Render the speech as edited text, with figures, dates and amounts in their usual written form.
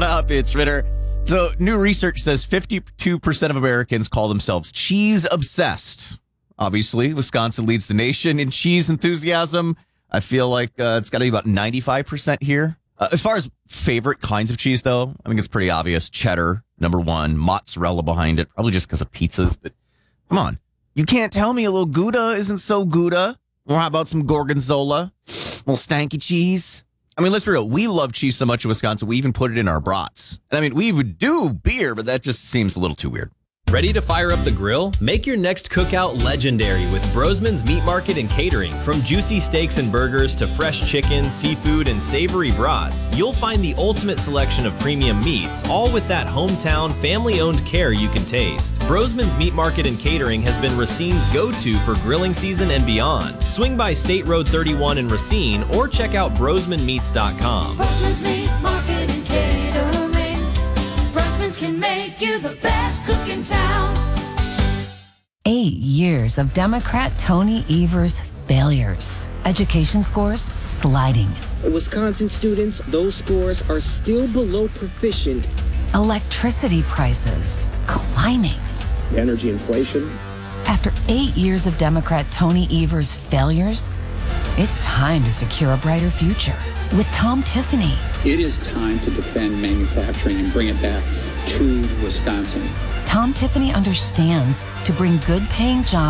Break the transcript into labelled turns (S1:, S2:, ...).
S1: What up? It's Ritter. So, new research says 52% of Americans call themselves cheese obsessed. Obviously, Wisconsin leads the nation in cheese enthusiasm. I feel like it's got to be about 95% here. As far as favorite kinds of cheese, though, I think it's pretty obvious. Cheddar, number one. Mozzarella behind it, probably just because of pizzas. But come on. You can't tell me a little Gouda isn't so Gouda. Or how about some Gorgonzola? A little stanky cheese? I mean, let's be real. We love cheese so much in Wisconsin, we even put it in our brats. And I mean, we would do beer, but that just seems a little too weird.
S2: Ready to fire up the grill? Make your next cookout legendary with Brosman's Meat Market and Catering. From juicy steaks and burgers to fresh chicken, seafood, and savory brats, you'll find the ultimate selection of premium meats, all with that hometown, family-owned care you can taste. Brosman's Meat Market and Catering has been Racine's go-to for grilling season and beyond. Swing by State Road 31 in Racine or check out brosmanmeats.com.
S3: Brosman's Meat Market and Catering. Brosman's can make you the best cook in town.
S4: 8 years of Democrat Tony Evers' failures. Education scores sliding.
S5: Wisconsin students, those scores are still below proficient.
S4: Electricity prices climbing.
S6: Energy inflation.
S4: After 8 years of Democrat Tony Evers' failures, it's time to secure a brighter future with Tom Tiffany.
S6: It is time to defend manufacturing and bring it back to Wisconsin.
S4: Tom Tiffany understands to bring good-paying jobs